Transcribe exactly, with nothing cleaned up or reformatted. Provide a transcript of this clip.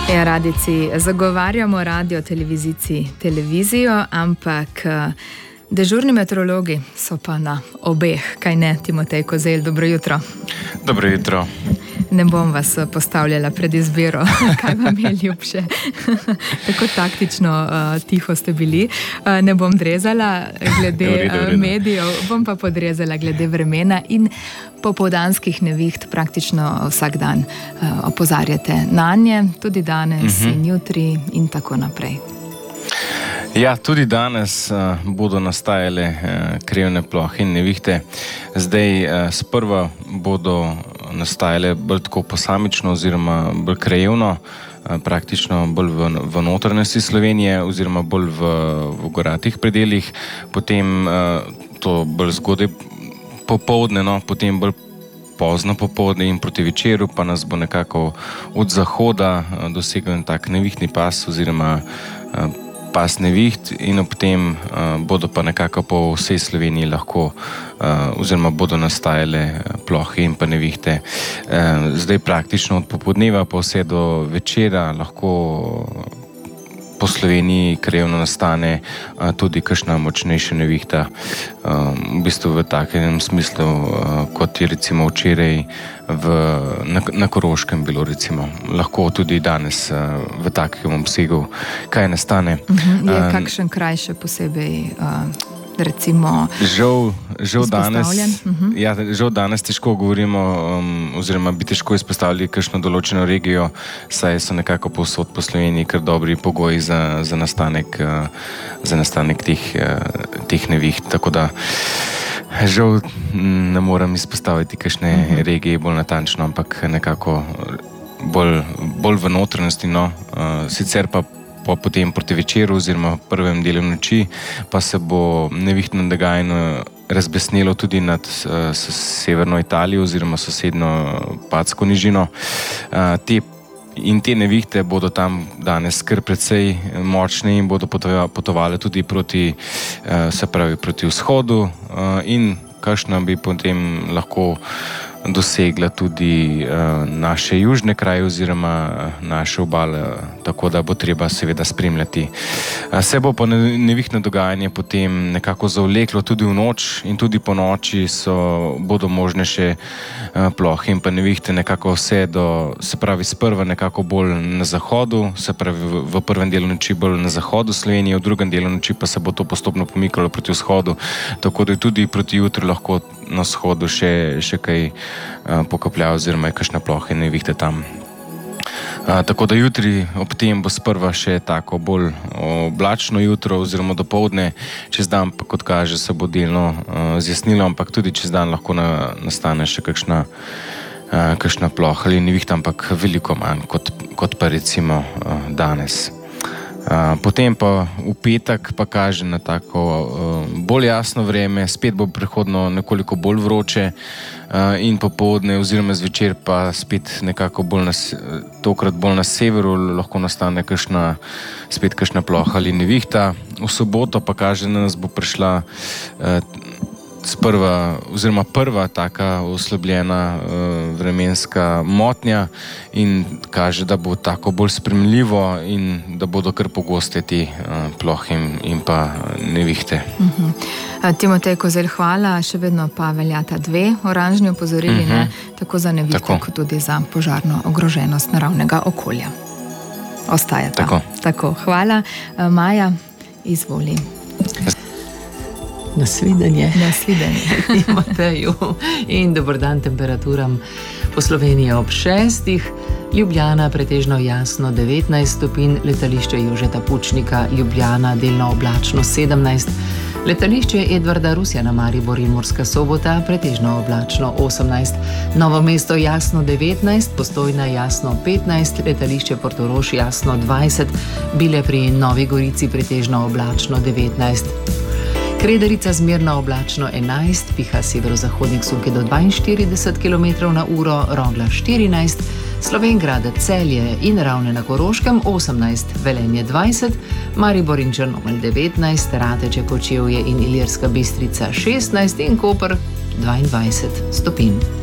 Ja, radici zagovarjamo radio, televiziji, televizijo, ampak dežurni meteorologi so pa na obeh, kaj ne, Timotej Kozelj, dobro jutro. Dobro jutro. Ne bom vas postavljala pred izbiro, kaj vam je ljubše. Tako taktično uh, tiho ste bili. Uh, ne bom drezala glede v redu, v redu. Uh, medijev, bom pa podrezala glede vremena in popoldanskih neviht praktično vsak dan uh, opozarjate na nje, tudi danes uh-huh. in jutri in tako naprej. Ja, tudi danes uh, bodo nastajale uh, krivne plohe in nevihte. Zdaj uh, sprva bodo nastajale bolj tako posamično oziroma bolj krajevno, uh, praktično bolj v, v notranjosti Slovenije oziroma bolj v, v goratih predeljih, potem uh, to bolj zgodaj popoldne, no, potem bolj pozno popoldne in proti večeru pa nas bo nekako od zahoda uh, dosegel en tak nevihtni pas oziroma uh, pas neviht in ob tem uh, bodo pa nekako po vsej Sloveniji lahko uh, oziroma bodo nastajale plohe in pa nevihte. Uh, zdaj praktično od popoldneva pa vse do večera lahko po Sloveniji krajevno nastane uh, tudi kakšna močnejša nevihta. Uh, v bistvu v takem smislu, uh, kot je recimo včeraj v, na, na Koroškem bilo recimo. Lahko tudi danes uh, v takem obsegu kaj nastane. Uh-huh. Je uh, kakšen kraj še posebej uh, recimo žal, žal danes uh-huh. ja, žal danes težko govorimo um, oziroma bi težko izpostavili kakšno določeno regijo, saj so nekako povsod po Sloveniji kar dobri pogoji za, za nastanek, uh, za nastanek teh, uh, teh neviht, tako da žal ne moram izpostaviti kakšne uh-huh. regije bolj natančno, ampak nekako bolj, bolj v notranjosti, no, uh, sicer pa pa potem proti večeru oziroma v prvem delu noči pa se bo nevihtno dogajanje razbesnelo tudi nad uh, severno Italijo oziroma sosedno Padsko nižino. Uh, te in te nevihte bodo tam danes kar precej močne in bodo potovale tudi proti, uh, se pravi, proti vzhodu uh, in kakšna bi potem lahko dosegla tudi uh, naše južne kraje oziroma uh, naše obale, tako da bo treba seveda spremljati. Uh, se bo pa nevihtno dogajanje potem nekako zavleklo tudi v noč in tudi po noči so, bodo možne še uh, plohe in pa nevihte nekako vse do, se pravi sprva nekako bolj na zahodu, se pravi v, v prvem delu noči bolj na zahodu Slovenije, v drugem delu noči pa se bo to postopno pomikalo proti vzhodu, tako da tudi proti jutri lahko na vzhodu še, še kaj uh, pokaplja oziroma je kakšna ploha in nevihte tam. Uh, tako da jutri ob tem bo sprva še tako bolj oblačno jutro oziroma dopoldne, čez dan pa kot kaže se bo delno uh, zjasnilo, ampak tudi čez dan lahko na, nastane še kakšna, uh, kakšna ploha ali nevihta, ampak veliko manj kot, kot pa recimo uh, danes. Uh, potem pa v petek pa kaže na tako uh, bolj jasno vreme, spet bo prehodno nekoliko bolj vroče uh, in popoldne oziroma zvečer pa spet nekako bolj na, tokrat bolj na severu lahko nastane kakšna, spet kakšna ploha ali nevihta. V soboto pa kaže, da nas bo prišla uh, sprva oziroma prva taka oslabljena uh, vremenska motnja in kaže, da bo tako bolj spremljivo in da bodo kar pogoste ti uh, plohe in, in pa nevihte. Uh-huh. Timotej Kozelj, hvala. Še vedno pa veljata dve oranžni opozorili, uh-huh. ne, tako za nevihte, tako. Kot tudi za požarno ogroženost naravnega okolja. Ostajata. Tako. Tako. Hvala. Maja, izvoli. Nasvidenje. Nasvidenje. Mateju in dober dan temperaturam po Sloveniji ob šestih. Ljubljana pretežno jasno devetnajst stopinj, letališče Jožeta Pučnika, Ljubljana delno oblačno sedemnajst, letališče Edvarda Rusjana Maribor in Murska Sobota pretežno oblačno osemnajst, Novo mesto jasno devetnajst, Postojna jasno petnajst, letališče Portorož jasno dvajset, Bile pri Novi Gorici pretežno oblačno devetnajst. Kredarica zmerno oblačno enajst, piha severozahodnik sunke do dvainštirideset kilometrov na uro, Rogla štirinajst, Slovenj Gradec Celje in Ravne na Koroškem osemnajst, Velenje dvajset, Maribor in Črnomelj devetnajst, Rateče, Kočevje in Ilirska Bistrica šestnajst in Koper dvaindvajset stopinj.